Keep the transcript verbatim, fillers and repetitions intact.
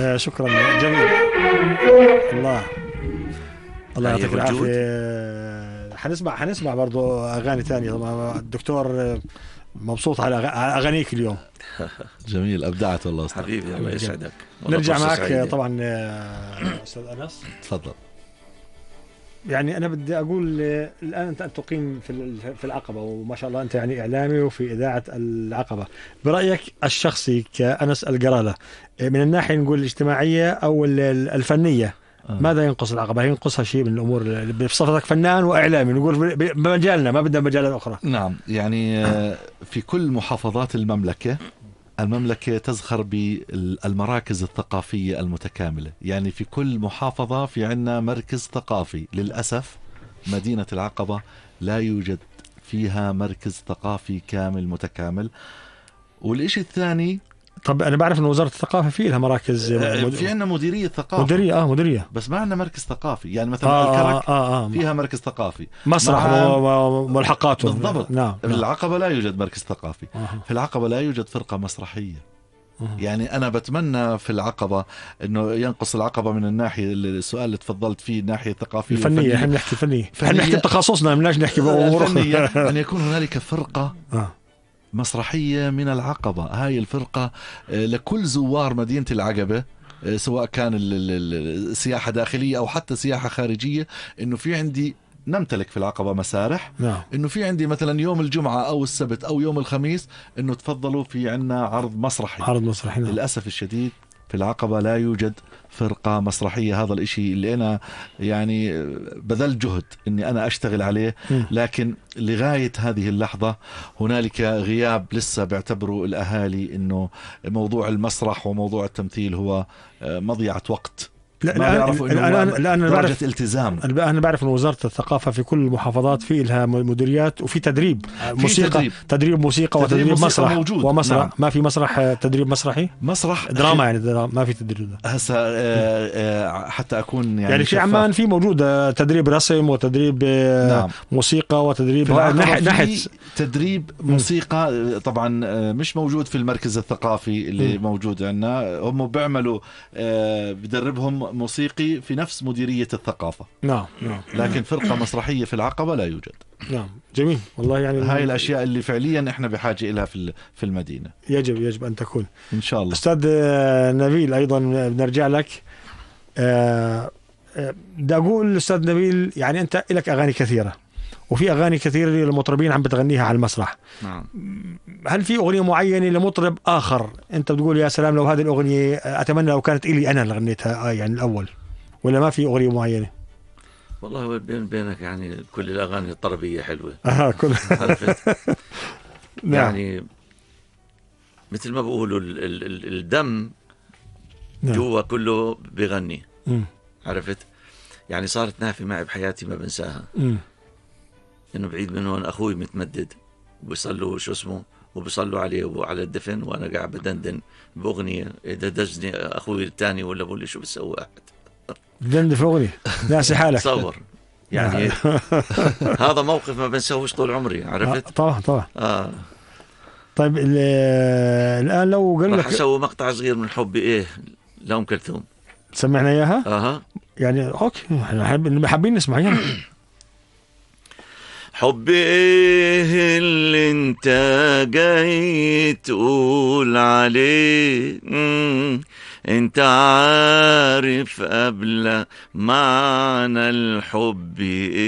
آه شكرا جميل. الله الله يعطيك العافية. حنسمع حنسمع برضو أغاني تانية. طبعا الدكتور مبسوط على أغانيك اليوم. جميل، أبدعت والله أستاذ حبيبي، الله يسعدك. نرجع معك طبعا أستاذ أنس. تفضل. يعني أنا بدي أقول الآن أنت تقيم في في العقبة، وما شاء الله أنت يعني إعلامي وفي إذاعة العقبة. برأيك الشخصي كأنس القرالة من الناحية نقول الاجتماعية أو الفنية، آه. ماذا ينقص العقبة؟ ينقصها شيء من الأمور بصفتك فنان وإعلامي، نقول بمجالنا ما بدنا مجالات أخرى. نعم، يعني في كل محافظات المملكة المملكة تزخر بالمراكز الثقافية المتكاملة. يعني في كل محافظة في عنا مركز ثقافي. للأسف مدينة العقبة لا يوجد فيها مركز ثقافي كامل متكامل. والإشي الثاني، طب أنا بعرف أن وزارة الثقافة فيه لها مراكز، في عنا مديرية ثقافة، مديرية آه مديرية، بس ما عنا مركز ثقافي. يعني مثلا آه الكرك آه آه فيها مركز ثقافي، مسرح وملحقاته بالضبط. نعم. في العقبة لا يوجد مركز ثقافي. آه. في العقبة لا يوجد فرقة مسرحية. آه. يعني أنا بتمنى في العقبة إنه ينقص العقبة من الناحية السؤال اللي تفضلت فيه، الناحية الثقافية الفنية. احنا نحكي فنية، احنا نحكي بتخصصنا، مناش نحكي فنية. أن يكون هنالك فرقة آه. مسرحية من العقبة. هاي الفرقة لكل زوار مدينة العقبة، سواء كان السياحة داخلية أو حتى سياحة خارجية، إنه في عندي نمتلك في العقبة مسارح، نعم. إنه في عندي مثلا يوم الجمعة أو السبت أو يوم الخميس إنه تفضلوا في عنا عرض مسرحي. عرض مسرحي. نعم. للأسف الشديد في العقبة لا يوجد فرقة مسرحية. هذا الاشي اللي أنا يعني بذل جهد إني أنا أشتغل عليه، لكن لغاية هذه اللحظة هنالك غياب. لسه بيعتبروا الأهالي إنه موضوع المسرح وموضوع التمثيل هو مضيعة وقت. لا ما بيعرفوا إنه الآن الآن أنا بعرف التزام. أنا بعرف إن وزارة الثقافة في كل المحافظات في لها مديريات وفي تدريب موسيقى، تدريب, تدريب موسيقى وتدريب تدريب مسرح موجود. ومسرح. نعم. ما في مسرح تدريب مسرحي، مسرح دراما يعني دراما. ما في تدريب ده هسه حتى أكون يعني, يعني في عمان في موجود تدريب رسم وتدريب نعم. موسيقى وتدريب نحت تدريب موسيقى. طبعا مش موجود في المركز الثقافي اللي م. موجود عندنا. هم بيعملوا بدربهم موسيقي في نفس مديرية الثقافة. نعم نعم. لكن فرقة مسرحية في العقبة لا يوجد. نعم. جميل والله. يعني هاي الأشياء اللي فعليا إحنا بحاجة إلها في في المدينة. يجب يجب أن تكون إن شاء الله. أستاذ نبيل أيضا بنرجع لك. بدي أقول أستاذ نبيل، يعني أنت لك أغاني كثيرة وفي أغاني كثيرة للمطربين عم بتغنيها على المسرح. نعم. هل في أغنية معينة لمطرب آخر أنت بتقول يا سلام لو هذه الأغنية أتمنى لو كانت إلي أنا اللي غنيتها يعني الأول، ولا ما في أغنية معينة؟ والله بين بينك يعني كل الأغاني الطربية حلوة. آه كل يعني مثل ما بقولوا ال ال ال الدم جوا كله بيغني. م. عرفت؟ يعني صارت نافي معي بحياتي ما بنساها. م. إنه بعيد من هون أخوي متمدد وبيصلوا شو اسمه وبيصلوا عليه وعلى الدفن، وأنا قاعد بدندن بأغنية إذا دزني أخوي الثاني ولا بقول لي شو بسوي واحد دندن في أغنية ناسي حالك. تصور يعني هذا موقف ما بنسويش طول عمري. عرفت؟ طبعا طبعا. آه. طيب الآن لو قال لك أسوي مقطع صغير من حبي إيه لأم كلثوم، سمعنا إياها. أها يعني أوكي احنا حابين نسمع يعني. حبي إيه اللي انت جاي تقول عليه، انت عارف قبل معنى الحب إيه.